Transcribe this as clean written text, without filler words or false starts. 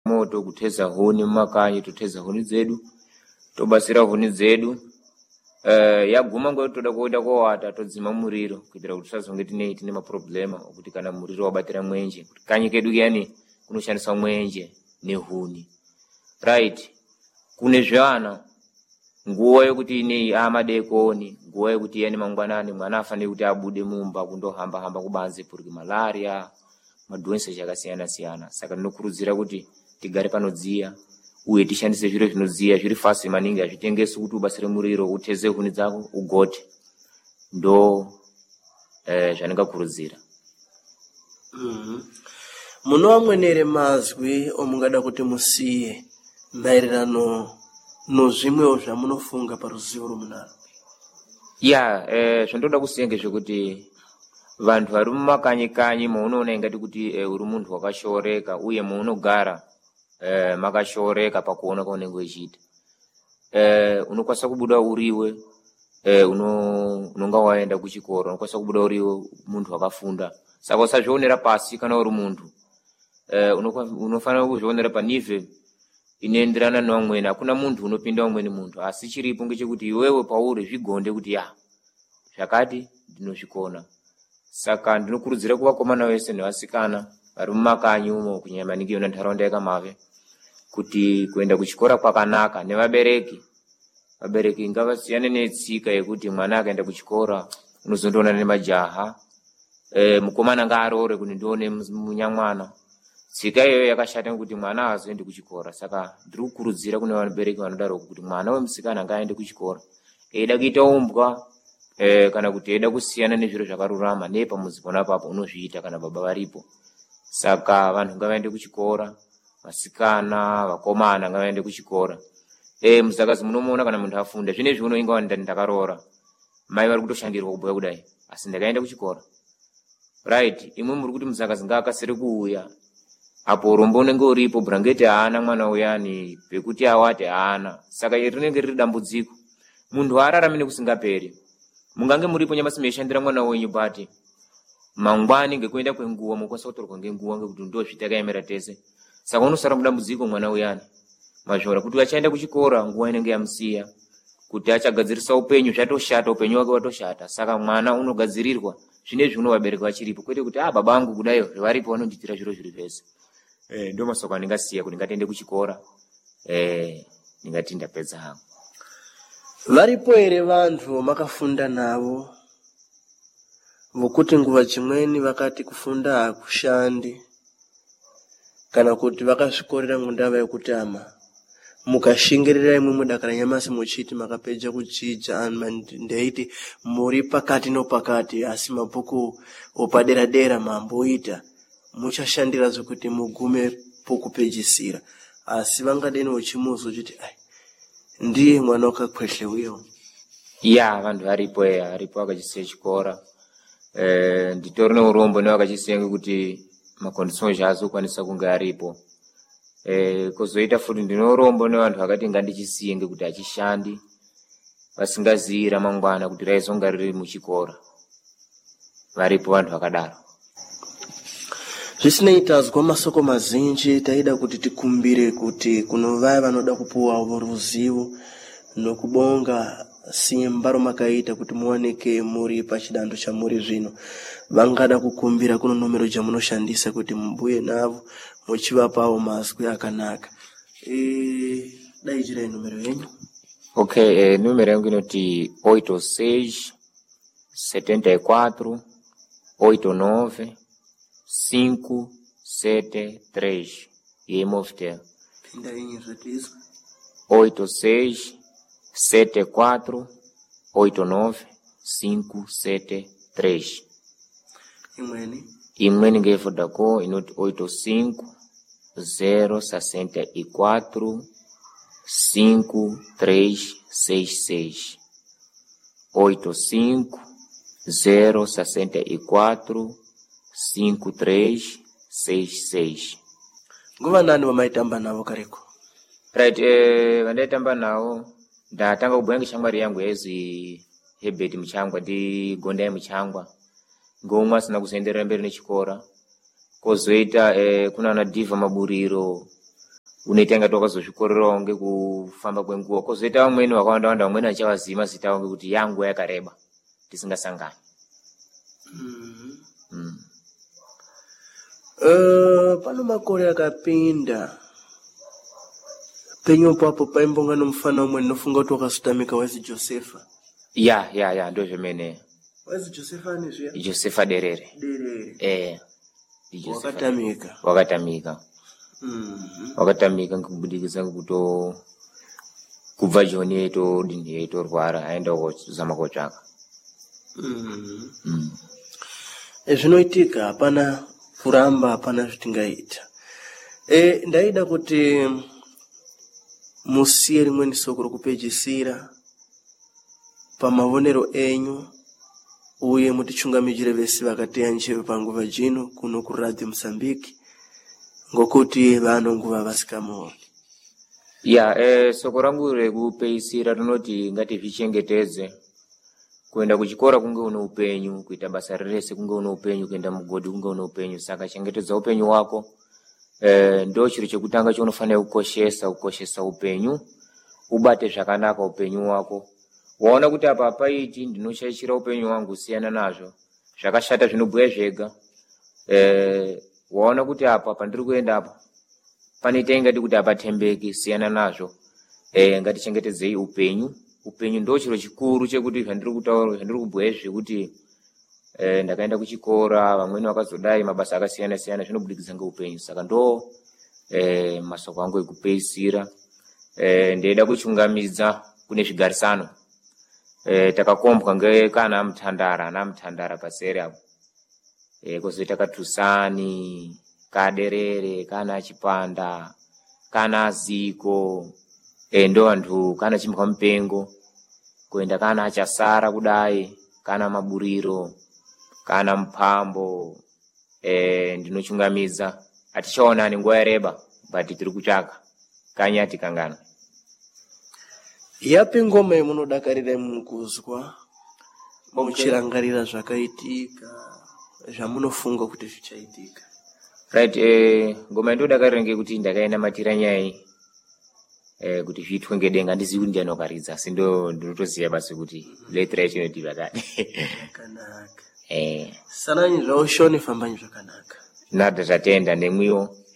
moto kuteza huni mumakanyi, tuteza huni zedu, tobasira huni zedu. Yaguma ngo toda kuenda kowata todzima muriro kuitira kuti tisazonge tine maproblema okuti kana muriro wabatira mwenje, kuti kanyi kedu yani kunoshandisa mwenje nehuni. Right, kune zvana nguwa yekuti ine amadekoni, nguwa yekuti yani mangwanani mwana afanire kuti abude mumba kundohamba hamba kubanze puriki malaria, madonse yakasiyana siyana. Saka ndinokurudzira kuti tigare panodziya uye tishandise zviro zvinodziya zviri fasi maningi, azvitengesi kuti ubasire muriro uteze huni dzako ugote. Ndo zvaningakurudzira. Muno amwenere mazwi omungada kuti musiye maererano nozvimwewo zvamunofunga paruzivo romunaro? Zvandoda kusiya ngezvekuti vantu vari mumakanyi kanyi maunoona ingati kuti uri muntu wakashoreka uye maunogara makashoreka pakuona kwaunenge uchiita. Unokwanisa kubuda uriwe unonga waenda kuchikoro, unokwanisa kubuda uriwe muntu wakafunda. Saka usazvionera pasi kana uri muntu. Unofanira kuzvionera panive inoenderana nevamweni. Hakuna muntu unopinda umweni muntu, asi chiripo ngechekuti iwewe pauri zvigonde kuti zvakati ndinozvikona. Saka ndinokurudzira kuvakomana vese nevasikana vari mumakanyi umo kunyanya maningi yona ntaraunda yakamave kuti kuenda kuchikora kwakanaka. Nevabereki, vabereki ngavasiyane netsika yekuti mwana akaenda kuchikora unozondoona nemajaha, mukomana ngaarore kuti ndione munyamwana. Tsika iyoyo yakashata kuti mwana hazoendi kuchikora. Saka ndiri kukurudzira kune vabereki vanodaro kuti mwana wemusikana ngaende kuchikora. Eida kuita umbwa kana kuti eida kusiyana nezviro zvakarurama, nepamuzi pona apapo unozviita kana baba varipo. Saka vanhu ngavaende kuchikora, vasikana, vakomana ngavaende kuchikora. Muzakazi munomuona kana muntu afunda, zvinezvi unoinga ndakaroora. Mai vari kutoshandirwa kubhuya kudai, asi ndakaenda kuchikora. Right, imwe muri kuti muzakazi ngaakasire kuuya. Apo urombo unenge uripo, brangeti haana mwana uyani, pekuti awate haana. Saka rinenge riri dambudziko. Muntu haararamine kusingaperi. Mungange muripo nyamasi meishandira mwana wenyu bati mangwani ngekuenda kwenguwa mukwanisa kutorwa ngenguwa ngekuti ndo zvitakaemera tese. Saka unosara mudambudziko mwana uyani. Mazvora kuti achaenda kuchikora nguwa inenge yamusiya, kuti achagadzirisa upenyu zvatoshata, upenyu wake watoshata. Saka mwana unogadzirirwa zvinezvi unovabereka vachiripo, kwete kuti baba angu kudayo varipo vanonditira zviro zviri zvese. Ndo masoko andingasiya kuti ngatiende kuchikora, ndingati ndapedza hangu. Varipo ere vantu makafunda navo vokuti nguva chimweni vakati kufunda hakushandi, kana kuti vakazvikorera mundava yekuti mukashingirira imwe mudakara nyamasi muchiti makapedza kudzidza, ndaiti muri pakati nopakati, asi mabhuku opadera dera mamboita muchashandira zvokuti mugume pokupedzisira, asi vangadeni uchimuzo chiti ndiye mwana wakakweshle uyo? Vantu varipo vakachisiya chikora. Nditori neurombo nevakachisiya ngekuti makondisoni zvaazokwanisa kunge aripo. Kozoita futi ndinorombo nevantu vakati ngandichisiye ngekuti hachishandi, vasingaziyi ramangwana kuti raizonga riri muchikora. Varipo vantu vakadaro. Zvisinei tazwa masoko mazinji, taida kuti tikumbire kuti kuno vaya vanoda kupuwa ruzivo nokubonga simba romakaita kuti muwanike muri pachidando chamuri zvino. Vangada kukumbira kuno nomero jamunoshandisa kuti mbuye navo muchivapawo mazwi akanaka. Dai jira nomero yenyu. Okay, numero yangu inoti 86 74 89 573. Yemovtel. Pinda yenyu zvatizwa. 86 74 89 573. Imweni ngevodako inoti 85 064 5366. 85 064 5366. Nguva nani wamaitamba navo kareko? Right, vandaitamba navo ndatanga kubhuya ngeshamwari yangu yaizwi Herbert Muchangwa ndi Gondai Muchangwa. Ngomwe asina kuzoenderera mberi nechikora. Kozoita kuna ana Diva Maburiro, unoita ngati wakazozvikorerawo ngekufamba kwenguwa. Kozoita vamweni vakawanda vamweni achawazima zitawo ngekuti yangu yakareba tisingasangani. Pano makore akapinda penyo papo paimbongano mfana umwe ndinofunga kuti wakasutamika wazi Josefa. Ya ndo zvemene. Wazi Josefa ni zviya? Josefa Derere. Wakatamika. Wakatamika ngekubudikidza ngekuto kubva John eitorwara aenda kuzama kotsvaka. Zvinoitika hapana kuramba, hapana zvitingaita. Ndaida kuti musiye rimweni soko rokupedzisira pamavonero enyu uye mutichungamijire vese vakateya njeve panguva jino kuno ku Radio Mozambique ngokuti vano nguva vasikamuoni. Soko rangu rekupeisira rinoti ngativichengetedze. Kuenda kuchikora kunge une upenyu, kuita basa rese kunge une upenyu, kuenda mugodhi kunge une upenyu. Saka chengetedza upenyu wako. Ndo chiro chekutanga chaunofanira kukoshesa upenyu, ubate zvakanaka upenyu wako. Waona kuti apa paiti ndinoshaishira upenyu wangu, siyana nazvo. Zvakashata zvinobhuya zvega. Waona kuti apa pandiri kuenda apa panoita ingati kuti apatembeki, siyana nazvo. Ngatichengetedzei upenyu. Upenyu ndo chiro chikuru chekuti zvandiri kutaura, zvandiri kubhuya zvekuti ndakaenda kuchikora, vamweni vakazodai mabasa akasiyana siyana, zvinobudikidza ngeupenyu. Saka ndo masoko angu ekupeisira. Ndeida kuchungamidza kune zvigarisano. Takakombwa ngekana muthandara paseri apo. Kozoita katusani, kaderere, kana chipanda, kana ziko. Ndo vantu kana chimbwa mupengo, kuenda kana achasara kudai, kana maburiro, kana mphambo. Ndinochungamidza atichaonani nguva yareba but tiri kutsvaka kanyati kangana. Yapi ngoma yemunodakarira mukuzwa muchirangarira zvakaitika zvamunofunga kuti zvichaitika? Right, ngoma yandodakarira ngekuti ndakaenda matira nyai kuti zviitwe ngedenga. Ndizivi kuti ndianokaridza, asi ndinotoziva basi kuti letra yacho inoti zvakadi. Zvakanaka. Sanani zvaushoni fambanyi zvakanaka. Nada zvatenda nemwiwo.